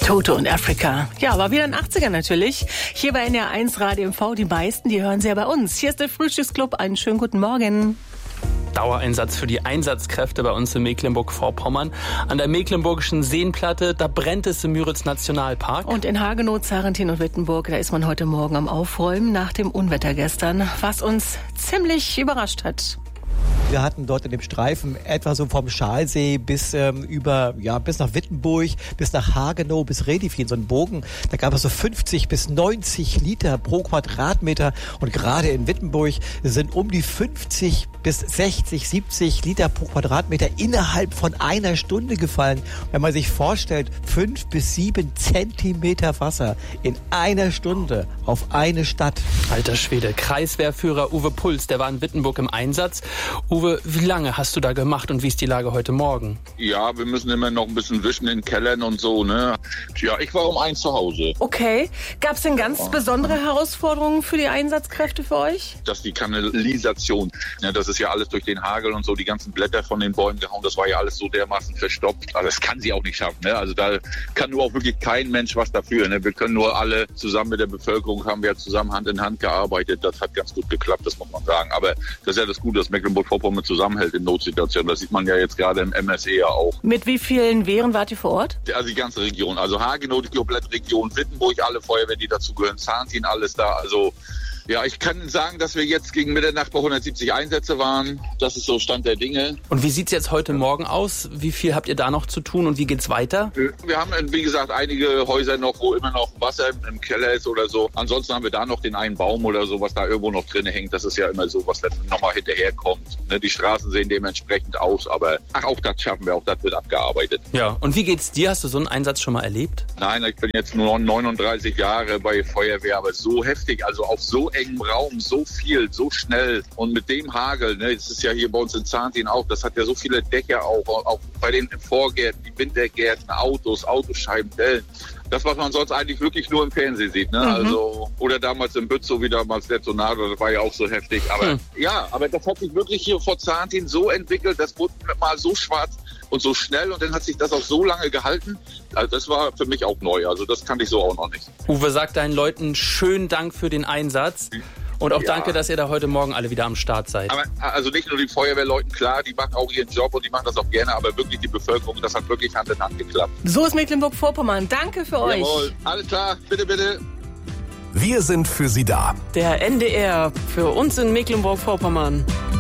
Toto und Afrika. Ja, war wieder in den 80ern natürlich. Hier bei NR1 Radio MV, die meisten, die hören sie ja bei uns. Hier ist der Frühstücksclub. Einen schönen guten Morgen. Dauereinsatz für die Einsatzkräfte bei uns in Mecklenburg-Vorpommern. An der Mecklenburgischen Seenplatte, da brennt es im Müritz-Nationalpark. Und in Hagenow, Zarentin und Wittenburg, da ist man heute Morgen am Aufräumen nach dem Unwetter gestern, was uns ziemlich überrascht hat. Wir hatten dort in dem Streifen etwa so vom Schalsee bis bis nach Wittenburg, bis nach Hagenow, bis Redifin, so einen Bogen. Da gab es so 50 bis 90 Liter pro Quadratmeter. Und gerade in Wittenburg sind um die 50 bis 60, 70 Liter pro Quadratmeter innerhalb von einer Stunde gefallen. Wenn man sich vorstellt, 5 bis 7 Zentimeter Wasser in einer Stunde auf eine Stadt. Alter Schwede, Kreiswehrführer Uwe Puls, der war in Wittenburg im Einsatz. Uwe, wie lange hast du da gemacht und wie ist die Lage heute Morgen? Ja, wir müssen immer noch ein bisschen wischen in Kellern und so, ne? Ja, ich war um 1 zu Hause. Okay. Gab es denn ganz besondere Herausforderungen für die Einsatzkräfte für euch? Das ist die Kanalisation. Ja, das ist ja alles durch den Hagel und so, die ganzen Blätter von den Bäumen gehauen. Das war ja alles so dermaßen verstopft. Aber das kann sie auch nicht schaffen, ne? Also da kann nur auch wirklich kein Mensch was dafür, ne? Wir können nur alle zusammen mit der Bevölkerung, haben wir zusammen Hand in Hand gearbeitet. Das hat ganz gut geklappt, das muss man sagen. Aber das ist ja das Gute, dass Mecklenburg-Vorpommern zusammenhält in Notsituationen. Das sieht man ja jetzt gerade im MSE ja auch. Mit wie vielen Wehren wart ihr vor Ort? Also die ganze Region. Also Hagenow, die komplette Region, Wittenburg, alle Feuerwehren, die dazugehören, Zarentin, alles da. Also ja, ich kann sagen, dass wir jetzt gegen Mitternacht bei 170 Einsätze waren. Das ist so Stand der Dinge. Und wie sieht's jetzt heute Morgen aus? Wie viel habt ihr da noch zu tun und wie geht's weiter? Wir haben, wie gesagt, einige Häuser noch, wo immer noch Wasser im Keller ist oder so. Ansonsten haben wir da noch den einen Baum oder so, was da irgendwo noch drin hängt. Das ist ja immer so, was dann nochmal hinterherkommt. Ne, die Straßen sehen dementsprechend aus, aber auch das schaffen wir, auch das wird abgearbeitet. Ja, und wie geht's dir? Hast du so einen Einsatz schon mal erlebt? Nein, ich bin jetzt nur 39 Jahre bei Feuerwehr, aber so heftig, also auf so engem Raum, so viel, so schnell und mit dem Hagel, ne, das ist ja hier bei uns in Zarentin auch, das hat ja so viele Dächer auch bei den Vorgärten, die Wintergärten, Autoscheiben, Dellen. Das, was man sonst eigentlich wirklich nur im Fernsehen sieht, ne? Also, oder damals in Bützow, wie damals der Tornado, das war ja auch so heftig. Aber ja, aber das hat sich wirklich hier vor Zarentin so entwickelt, das wurde mal so schwarz und so schnell und dann hat sich das auch so lange gehalten. Also das war für mich auch neu, also das kannte ich so auch noch nicht. Uwe, sagt deinen Leuten schönen Dank für den Einsatz. Und auch danke, dass ihr da heute Morgen alle wieder am Start seid. Aber also nicht nur die Feuerwehrleuten, klar, die machen auch ihren Job und die machen das auch gerne, aber wirklich die Bevölkerung, das hat wirklich Hand in Hand geklappt. So ist Mecklenburg-Vorpommern. Danke für euch. Jawohl, alles klar, bitte, bitte. Wir sind für Sie da. Der NDR für uns in Mecklenburg-Vorpommern.